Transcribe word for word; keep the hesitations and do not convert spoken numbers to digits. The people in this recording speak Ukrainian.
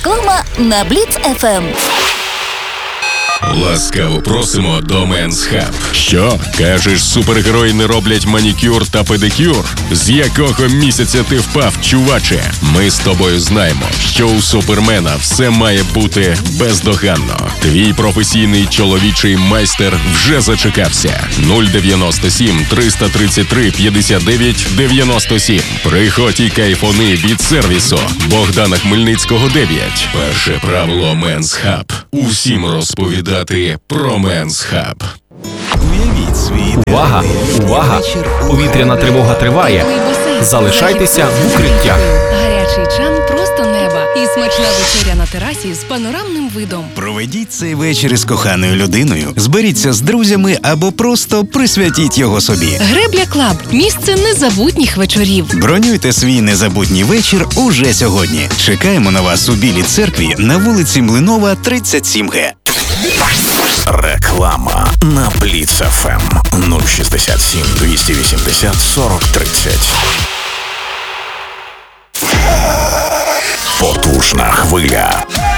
Реклама на Бліц еф ем. Ласкаво просимо до Men's Hub. Що? Кажеш, супергерої не роблять манікюр та педикюр? З якого місяця ти впав, чуваче? Ми з тобою знаємо, що у Супермена все має бути бездоганно. Твій професійний чоловічий майстер вже зачекався. нуль дев'яносто сім триста тридцять три п'ятдесят дев'ять дев'яносто сім. Приходь і кайфони від сервісу Богдана Хмельницького дев'ять. Перше правило Men's Hub. Усім розповідати про Men's Hub. Уявіть свій Увага! Увага! Повітряна тривога триває. Залишайтеся в укриттях. Гарячий чан просто неба і смачна вечеря на терасі з панорамним видом. Проведіть цей вечір із коханою людиною, зберіться з друзями або просто присвятіть його собі. Гребля Клаб – місце незабутніх вечорів. Бронюйте свій незабутній вечір уже сьогодні. Чекаємо на вас у Білій церкві на вулиці Млинова, тридцять сім ге. Реклама на Бліц еф ем нуль шістдесят сім двісті вісімдесят сорок тридцять. Потужна хвиля.